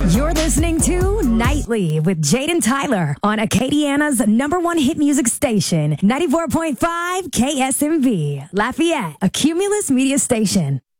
You're listening to Nightly with Jaden Tyler on Acadiana's #1 hit music station, 94.5 KSMV, Lafayette, a Cumulus media station.